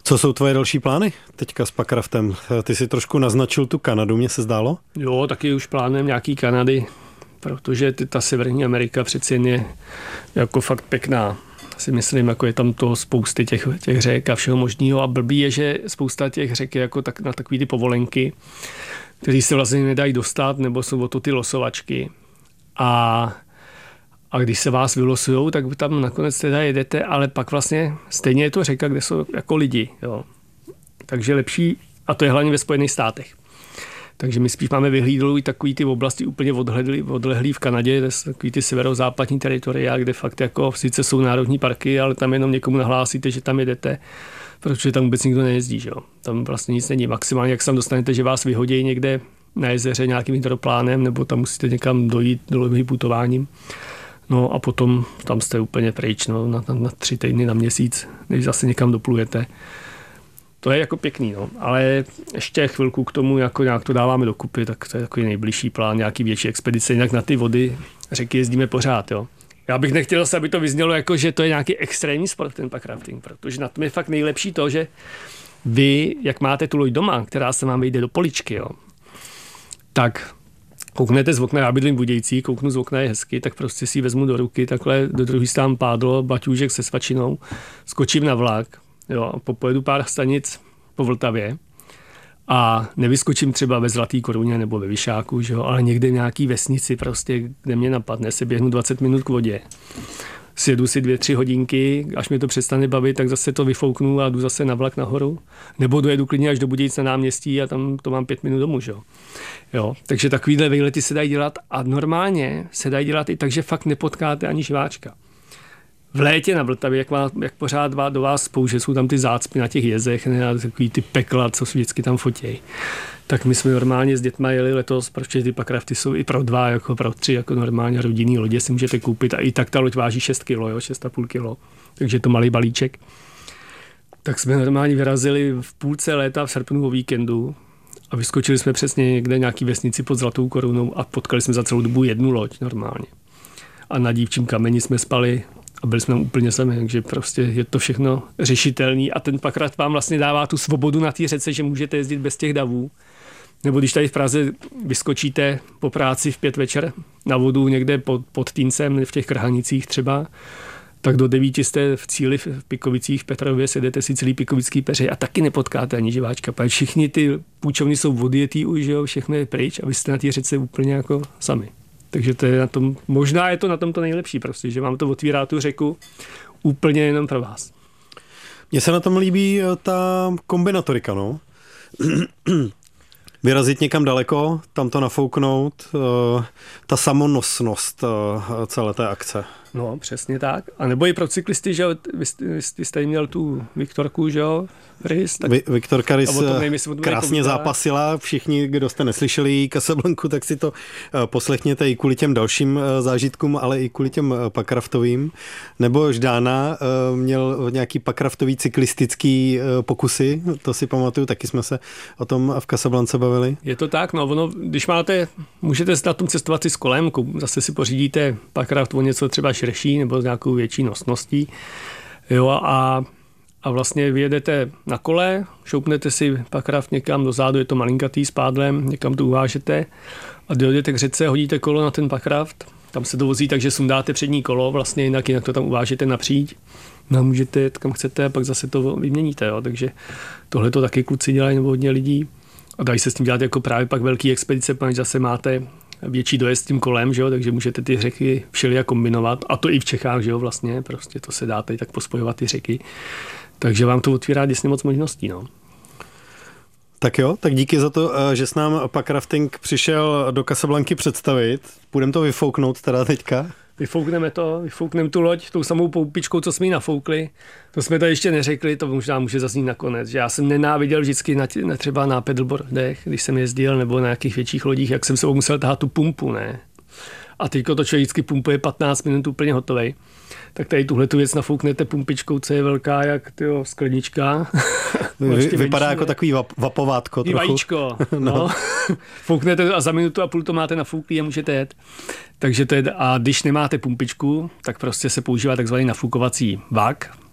Co jsou tvoje další plány teďka s Packraftem? Ty si trošku naznačil tu Kanadu, mně se zdálo? Jo, taky už plánujem nějaký Kanady, protože ta Severní Amerika přeci jen je jako fakt pěkná. Si myslím, jako je tam toho spousty těch řek a všeho možného a blbý je, že spousta těch řek je jako na takový ty povolenky, které se vlastně nedají dostat, nebo jsou to ty losovačky. A když se vás vylosujou, tak tam nakonec teda jedete, ale pak vlastně stejně je to řeka, kde jsou jako lidi. Jo. Takže lepší, a to je hlavně ve Spojených státech. Takže my spíš máme vyhlídlou i takový ty oblasti úplně odlehlý v Kanadě, takový ty severozápadní teritoria, kde fakt jako sice jsou národní parky, ale tam jenom někomu nahlásíte, že tam jedete, protože tam vůbec nikdo nejezdí. Že jo. Tam vlastně nic není. Maximálně, jak se tam dostanete, že vás vyhodí někde na jezeře nějakým hydroplánem, nebo tam musíte někam dojít dlouhým putováním. No a potom tam jste úplně pryč, no, na 3 týdny, na měsíc, než zase někam doplujete. To je jako pěkný, no. Ale ještě chvilku k tomu, jako nějak to dáváme dokupy, tak to je takový nejbližší plán, nějaký větší expedice, jinak na ty vody řeky jezdíme pořád, jo. Já bych nechtěl zase, aby to vyznělo jako, že to je nějaký extrémní sport, ten packrafting, protože na tom je fakt nejlepší to, že vy, jak máte tu loď doma, která se vám vejde do poličky, jo, tak kouknete z okna, já bydlím v Budějcích, kouknu z okna, je hezky, tak prostě si vezmu do ruky, takhle do druhý stán pádlo, baťůžek se svačinou, skočím na vlak, jo, a pojedu pár stanic po Vltavě a nevyskočím třeba ve Zlatý Koruně nebo ve Vyšáku, že jo, ale někde v nějaký vesnici prostě, kde mě napadne, se běhnu 20 minut k vodě. Sjedu si 2-3 hodinky, až mě to přestane bavit, tak zase to vyfouknu a jdu zase na vlak nahoru. Nebo dojedu klidně až do Budějic na náměstí a tam to mám 5 minut domů. Jo. Takže takovýhle výlety se dají dělat a normálně se dají dělat i tak, že fakt nepotkáte ani živáčka. V létě na Vltavě, jak pořád do vás použe, jsou tam ty zácpy na těch jezech, ne, a takový ty pekla, co se vždycky tam fotějí. Tak my jsme normálně s dětma jeli letos, protože ty packrafty jsou i pro 2, jako pro 3, jako normálně rodinný lodě si můžete koupit a i tak ta loď váží 6 kg, 6,5 kg, takže je to malý balíček. Tak jsme normálně vyrazili v půlce léta v srpnu o víkendu a vyskočili jsme přesně někde nějaký vesnici pod Zlatou Korunou a potkali jsme za celou dobu 1 loď normálně. A na dívčím kameni jsme spali a byli jsme tam úplně sami, takže prostě je to všechno řešitelný a ten packraft vám vlastně dává tu svobodu na té řece, že můžete jezdit bez těch davů. Nebo když tady v Praze vyskočíte po práci v 5 večer na vodu někde pod Týncem, v těch Krhanicích třeba, tak do 9 jste v cíli v Pikovicích, v Petrově, sedete si celý Pikovický peřej a taky nepotkáte ani živáčka. Protože všichni ty půjčovny jsou odjetý už, jo, všechno je pryč a vy jste na té řece úplně jako sami. Takže to je na tom, možná je to na tom to nejlepší prostě, že vám to otvírá tu řeku úplně jenom pro vás. Mně se na tom líbí ta kombinatorika, no. Vyrazit někam daleko, tam to nafouknout, ta samonosnost celé té akce. No, přesně tak. A nebo i pro cyklisty, že vy jste měl tu Viktorku, že jo, Rys. Viktorka Rys krásně zápasila. Všichni, kdo jste neslyšeli Casablancu, tak si to poslechněte i kvůli těm dalším zážitkům, ale i kvůli těm packraftovým. Nebo Ždána měl nějaký packraftový cyklistický pokusy, to si pamatuju, taky jsme se o tom v Casablance bavili. Je to tak, no, ono, když můžete na tom cestovat si s kolem, zase si pořídíte packraft o něco třeba širší nebo s nějakou větší nosností. Jo, a vlastně vyjedete na kole, šoupnete si packraft někam dozadu, je to malinkatý s pádlem, někam to uvážete a dojedete k řece, hodíte kolo na ten packraft, tam se to vozí, takže sundáte přední kolo, vlastně jinak to tam uvážete napříč. No, můžete jet kam chcete a pak zase to vyměníte. Jo. Takže tohle to taky kluci dělají nebo hodně lidí. A dají se s tím dělat jako právě pak velký expedice, protože zase máte větší dojezd tím kolem, že jo, takže můžete ty řeky všelijak kombinovat. A to i v Čechách, že jo, vlastně, prostě to se dá tady tak pospojovat ty řeky. Takže vám to otvírá děsně moc možností, no. Tak jo, tak díky za to, že s nám packrafting přišel do Casablanky představit. Půjdeme to vyfouknout teda teďka. Vyfoukneme tu loď tou samou poupičkou, co jsme ji nafoukli. To jsme tady ještě neřekli, to možná může zaznít nakonec. Že já jsem nenáviděl vždycky třeba na pedalboardech, když jsem jezdil, nebo na nějakých větších lodích, jak jsem se musel tahat tu pumpu, ne? A teďko to člověk vždycky pumpuje 15 minut úplně hotovej. Tak tady tuhletu věc nafouknete pumpičkou, co je velká jak sklenička. Vypadá jako takový vapovátko trochu. Vajíčko, no. Fouknete a za 1,5 minuty to máte nafouklý a můžete jet. Takže to je, a když nemáte pumpičku, tak prostě se používá takzvaný nafoukovací vak.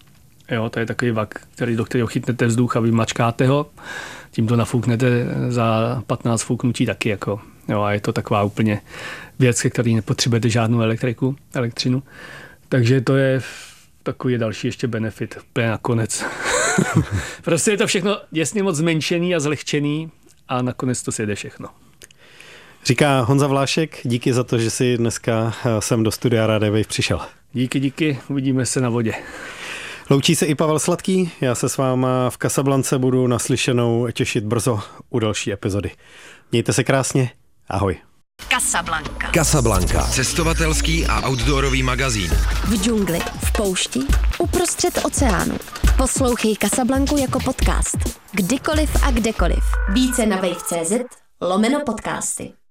Jo, to je takový vak, do kterého chytnete vzduch a vymačkáte ho. Tím to nafouknete za 15 fouknutí taky. Jako. Jo, a je to taková úplně věc, ke který nepotřebujete žádnou elektřinu. Takže to je takový další ještě benefit. Úplně nakonec. Prostě je to všechno jasně moc zmenšený a zlehčený a nakonec to si jede všechno. Říká Honza Vlášek, díky za to, že jsi dneska sem do studia Radio Wave přišel. Díky, uvidíme se na vodě. Loučí se i Pavel Sladký, já se s váma v Casablance budu naslyšenou těšit brzo u další epizody. Mějte se krásně, ahoj. Casablanca. Cestovatelský a outdoorový magazín. V džungli, v poušti, uprostřed oceánu. Poslouchej Casablancu jako podcast. Kdykoliv a kdekoliv. Více na wave.cz/podcasty.